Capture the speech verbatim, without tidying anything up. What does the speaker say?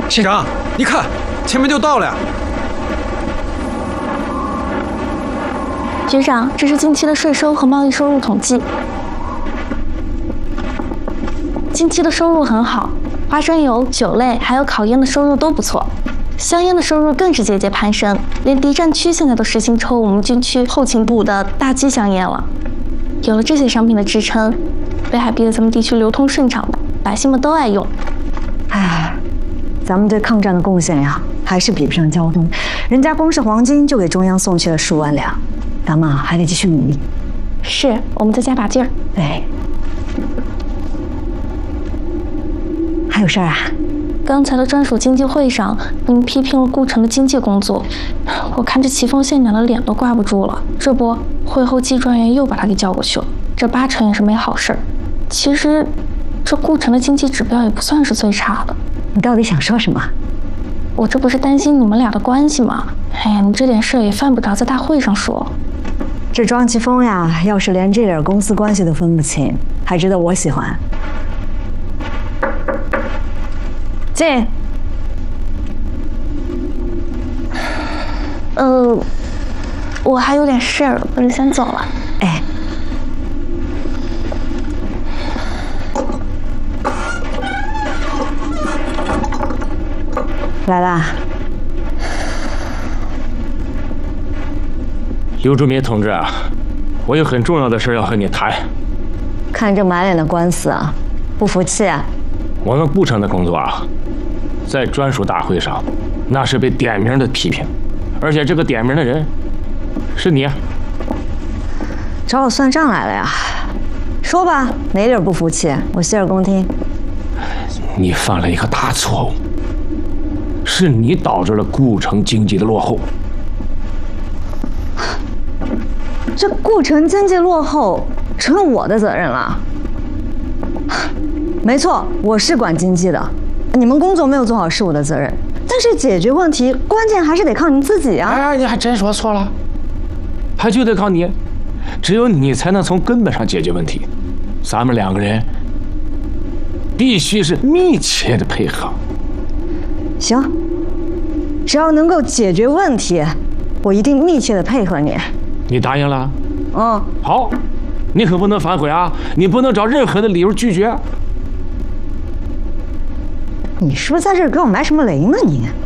县长，你看，前面就到了呀。 局长，这是近期的税收和贸易收入统计。近期的收入很好，花生油、酒类还有烤烟的收入都不错，香烟的收入更是节节攀升，连敌占区现在都实行抽我们军区后勤部的大基香烟了。有了这些商品的支撑，北海逼得咱们地区流通顺畅，百姓们都爱用。 唉，咱们对抗战的贡献呀，还是比不上胶东，人家光是黄金就给中央送去了数万两，咱们啊还得继续努力。 是，我们再加把劲儿。 对。还有事儿啊？ 刚才的专属经济会上，您批评了顾城的经济工作，我看这齐峰县长的脸都挂不住了。这不，会后季专员又把他给叫过去了，这八成也是没好事儿。其实，这顾城的经济指标也不算是最差的。 你到底想说什么？ 我这不是担心你们俩的关系吗？哎呀，你这点事儿也犯不着在大会上说。 这庄奇峰呀，要是连这点公司关系都分不清，还值得我喜欢？进。 呃，我还有点事儿，我就先走了。 哎。来啦。 刘志民同志啊，我有很重要的事要和你谈。 看这满脸的官司啊，不服气啊？ 我们顾城的工作啊，在专属大会上，那是被点名的批评，而且这个点名的人是你。 找我算账来了呀？说吧，哪点不服气？我洗耳恭听。 你犯了一个大错误，是你导致了顾城经济的落后。 这顾城经济落后成了我的责任了。没错，我是管经济的，你们工作没有做好是我的责任，但是解决问题关键还是得靠你自己啊！ 哎，你还真说错了，还就得靠你，只有你才能从根本上解决问题。咱们两个人必须是密切的配合。 行，只要能够解决问题，我一定密切的配合你。 你答应了？ 嗯。 好，你可不能反悔啊！你不能找任何的理由拒绝。 你是不是在这儿给我埋什么雷呢？你？